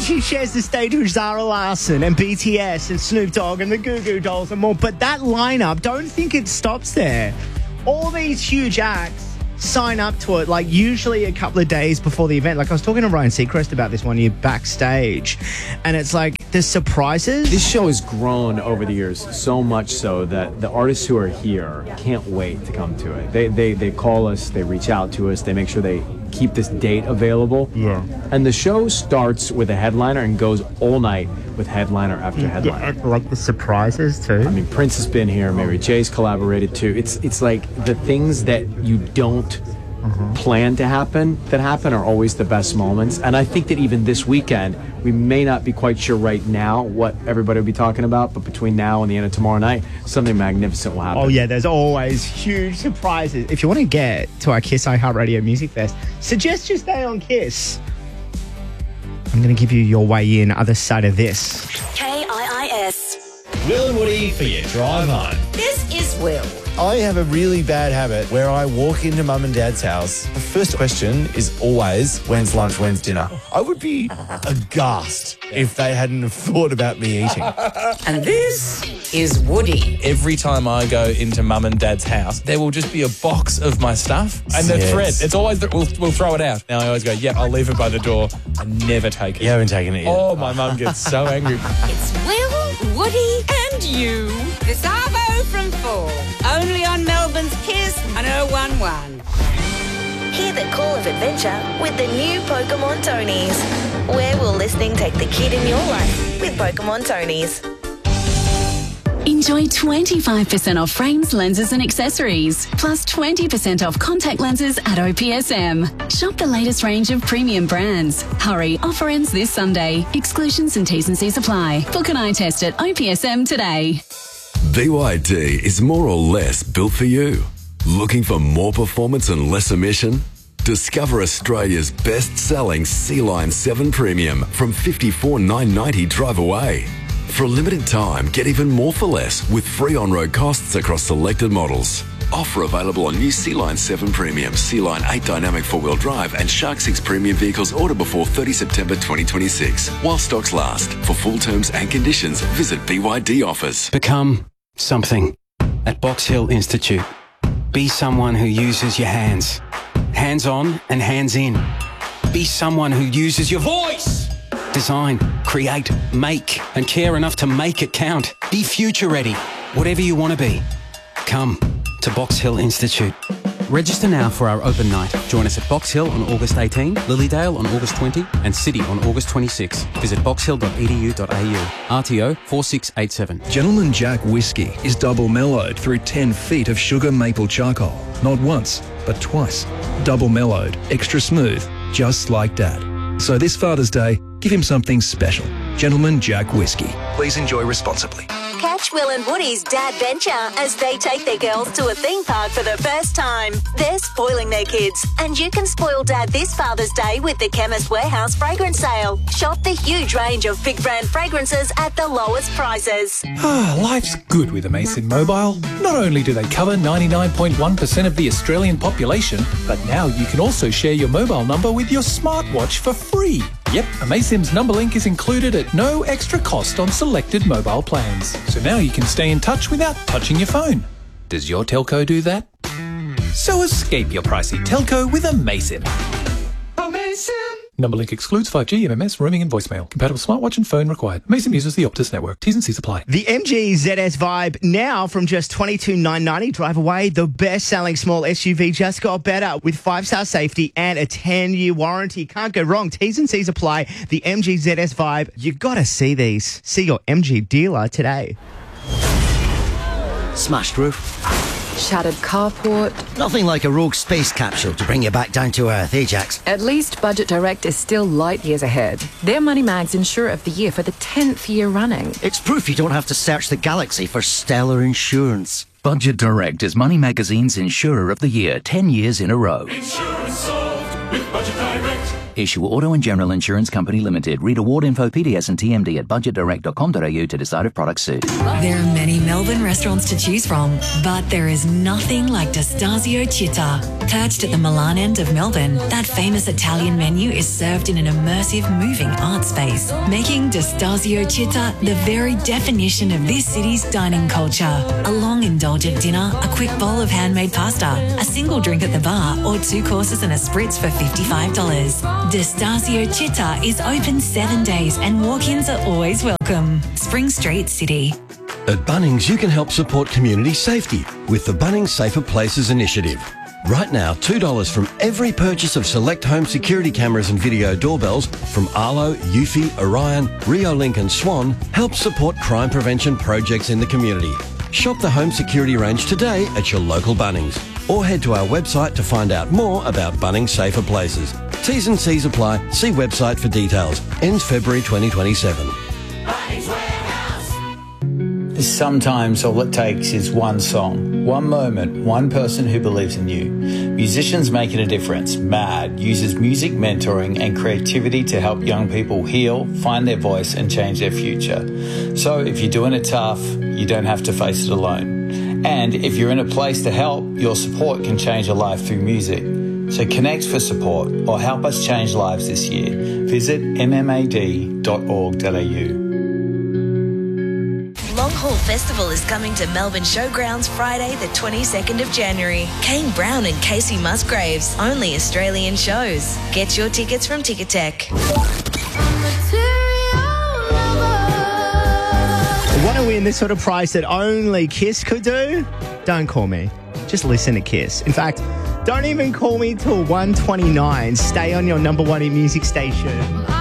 she shares the stage with Zara Larsson and BTS and Snoop Dogg and the Goo Goo Dolls and more. But that lineup, don't think it stops there. All these huge acts sign up to it, like usually a couple of days before the event. Like I was talking to Ryan Seacrest about this one year backstage, and it's like the surprises. This show has grown over the years so much so that the artists who are here can't wait to come to it. They call us, they reach out to us, they make sure they keep this date available. Yeah. And the show starts with a headliner and goes all night with headliner after headliner. Yeah, and like the surprises too. I mean, Prince has been here, Mary J's collaborated too. It's like the things that you don't plan to happen that happen are always the best moments. And I think that even this weekend, we may not be quite sure right now what everybody will be talking about, but between now and the end of tomorrow night, something magnificent will happen. Oh yeah, there's always huge surprises. If you want to get to our Kiss iHeartRadio Music Fest, suggest you stay on Kiss. I'm going to give you your way in other side of this. KIIS. Will and Woody for your drive home. This is Will. I have a really bad habit where I walk into mum and dad's house. The first question is always, when's lunch, when's dinner? I would be aghast if they hadn't have thought about me eating. And this is Woody. Every time I go into mum and dad's house, there will just be a box of my stuff. And the thread, it's always, we'll throw it out. Now I always go, I'll leave it by the door. I never take it. You haven't taken it yet. Oh, my mum gets so angry. It's Will, Woody and you. This Arvo from 4. Only on Melbourne's Kiss 1011. Hear the call of adventure with the new Pokemon Tonies. Where will listening take the kid in your life with Pokemon Tonies? Enjoy 25% off frames, lenses and accessories, plus 20% off contact lenses at OPSM. Shop the latest range of premium brands. Hurry, offer ends this Sunday. Exclusions and T's and C's apply. Book an eye test at OPSM today. BYD is more or less built for you. Looking for more performance and less emission? Discover Australia's best-selling Sea-Line 7 Premium from $54,990 drive away. For a limited time, get even more for less with free on-road costs across selected models. Offer available on new Sea-Line 7 Premium, Sea-Line 8 Dynamic 4-wheel drive and Shark 6 Premium vehicles order before 30 September 2026. While stocks last. For full terms and conditions, visit BYD offers. Become something at Box Hill Institute. Be someone who uses your hands. Hands-on and hands-in. Be someone who uses your voice. Design, create, make, and care enough to make it count. Be future-ready. Whatever you want to be. Come to Box Hill Institute. Register now for our open night. Join us at Box Hill on August 18, Lilydale on August 20, and City on August 26. Visit boxhill.edu.au. RTO 4687. Gentleman Jack Whiskey is double mellowed through 10 feet of sugar maple charcoal. Not once, but twice. Double mellowed, extra smooth, just like Dad. So this Father's Day, give him something special. Gentleman Jack Whiskey. Please enjoy responsibly. Catch Will and Woody's Dad Venture as they take their girls to a theme park for the first time. They're spoiling their kids, and you can spoil Dad this Father's Day with the Chemist Warehouse fragrance sale. Shop the huge range of big brand fragrances at the lowest prices. Life's good with Amazon Mobile. Not only do they cover 99.1% of the Australian population, but now you can also share your mobile number with your smartwatch for free. Yep, Amaysim's number link is included at no extra cost on selected mobile plans. So now you can stay in touch without touching your phone. Does your telco do that? So escape your pricey telco with Amaysim. Amaysim! Number link excludes 5G, MMS, roaming and voicemail. Compatible smartwatch and phone required. Amaysim uses the Optus network. T's and C's apply. The MG ZS Vibe now from just $22,990 drive away. The best-selling small SUV just got better with 5-star safety and a 10-year warranty. Can't go wrong. T's and C's apply. The MG ZS Vibe. You got to see these. See your MG dealer today. Smashed roof. Shattered carport. Nothing like a rogue space capsule to bring you back down to earth, Ajax. At least Budget Direct is still light years ahead. They're Money Mag's Insurer of the Year for the 10th year running. It's proof you don't have to search the galaxy for stellar insurance. Budget Direct is Money Magazine's Insurer of the Year 10 years in a row. Insurance solved with Budget Direct. Issue Auto and General Insurance Company Limited. Read award info, PDS and TMD at budgetdirect.com.au to decide if products suit. There are many Melbourne restaurants to choose from, but there is nothing like Destasio Città. Perched at the Milan end of Melbourne, that famous Italian menu is served in an immersive, moving art space, making Destasio Città the very definition of this city's dining culture. A long, indulgent dinner, a quick bowl of handmade pasta, a single drink at the bar, or 2 courses and a spritz for $55. Destasio Città is open 7 days and walk-ins are always welcome. Spring Street, City. At Bunnings, you can help support community safety with the Bunnings Safer Places initiative. Right now, $2 from every purchase of select home security cameras and video doorbells from Arlo, Eufy, Orion, Rio Link and Swan helps support crime prevention projects in the community. Shop the home security range today at your local Bunnings or head to our website to find out more about Bunnings Safer Places. T's and C's apply. See website for details. Ends February 2027. Sometimes all it takes is one song, one moment, one person who believes in you. Musicians Making a Difference, MAD, uses music mentoring and creativity to help young people heal, find their voice and change their future. So if you're doing it tough, you don't have to face it alone. And if you're in a place to help, your support can change a life through music. So connect for support or help us change lives this year. Visit mmad.org.au. Long Haul Festival is coming to Melbourne Showgrounds Friday the 22nd of January. Kane Brown and Casey Musgraves, only Australian shows. Get your tickets from Ticketek. Want to win this sort of prize that only Kiss could do? Don't call me. Just listen to Kiss. In fact, don't even call me till 1:29. Stay on your number one in music station.